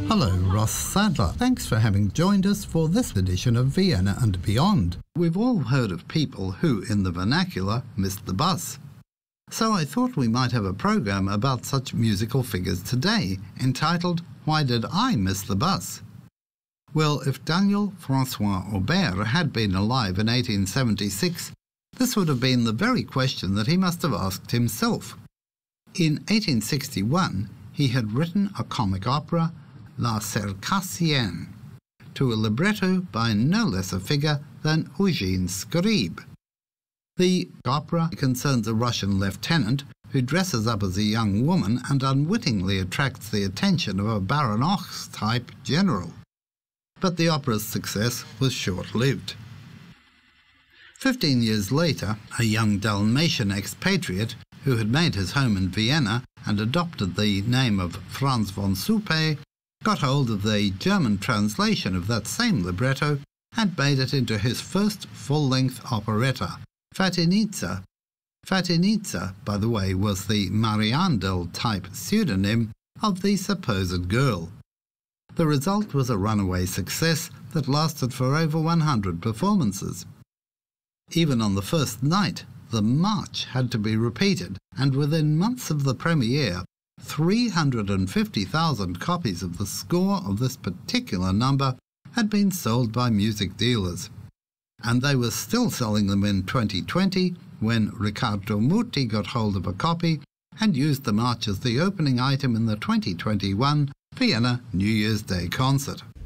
Hello, Ross Sadler. Thanks for having joined us for this edition of Vienna and Beyond. We've all heard of people who, in the vernacular, missed the bus. So I thought we might have a program about such musical figures today, entitled Why Did I Miss the Bus? Well, if Daniel Francois Aubert had been alive in 1876, this would have been the very question that he must have asked himself. In 1861, he had written a comic opera, La Circassienne, to a libretto by no less a figure than Eugene Scribe. The opera concerns a Russian lieutenant who dresses up as a young woman and unwittingly attracts the attention of a Baron-type general. But the opera's success was short-lived. 15 years later, a young Dalmatian expatriate who had made his home in Vienna and adopted the name of Franz von Suppé got hold of the German translation of that same libretto and made it into his first full-length operetta, Fatinitza. Fatinitza, by the way, was the Mariandel-type pseudonym of the supposed girl. The result was a runaway success that lasted for over 100 performances. Even on the first night, the march had to be repeated, and within months of the premiere, 350,000 copies of the score of this particular number had been sold by music dealers. And they were still selling them in 2020 when Riccardo Muti got hold of a copy and used the march as the opening item in the 2021 Vienna New Year's Day concert.